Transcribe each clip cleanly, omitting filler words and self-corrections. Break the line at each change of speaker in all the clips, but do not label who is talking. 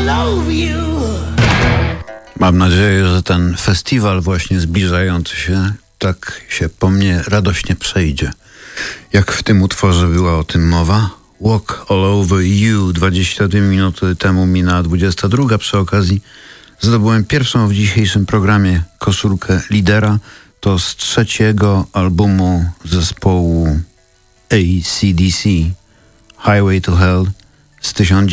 Mam nadzieję, że ten festiwal właśnie zbliżający się tak się po mnie radośnie przejdzie. Jak w tym utworze była o tym mowa. Walk All Over You. 22 minuty temu minęła 22. Przy okazji zdobyłem pierwszą w dzisiejszym programie koszulkę lidera. To z trzeciego albumu zespołu AC/DC, Highway to Hell z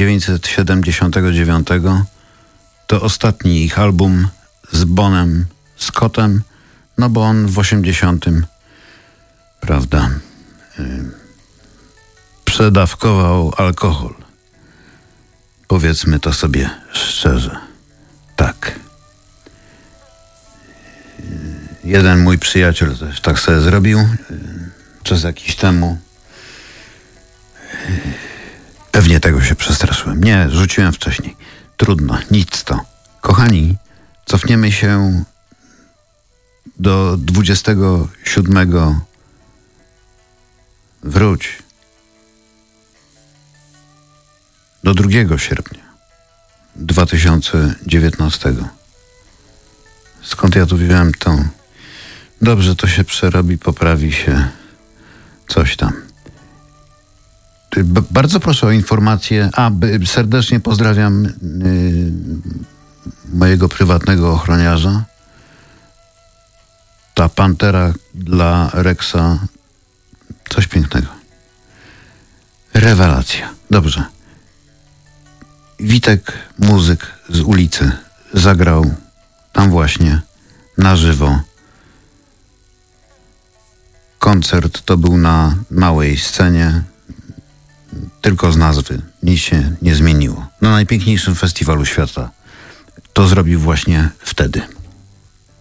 1979. To ostatni ich album z Bonem Scottem, no bo on w 80, prawda, przedawkował alkohol. Powiedzmy to sobie szczerze. Tak. Jeden mój przyjaciel też tak sobie zrobił czas jakiś temu. Pewnie tego się przestraszyłem. Nie, rzuciłem wcześniej. Trudno, nic to. Kochani, cofniemy się do 27. Wróć. Do 2 sierpnia 2019. Skąd ja tu wziąłem tą? Dobrze, to się przerobi, poprawi się coś tam. Bardzo proszę o informację. Serdecznie pozdrawiam mojego prywatnego ochroniarza. Ta pantera dla Rexa, coś pięknego. Rewelacja. Dobrze. Witek, muzyk z ulicy, zagrał tam właśnie na żywo. Koncert to był na małej scenie, tylko z nazwy. Nic się nie zmieniło. Na najpiękniejszym festiwalu świata. To zrobił właśnie wtedy.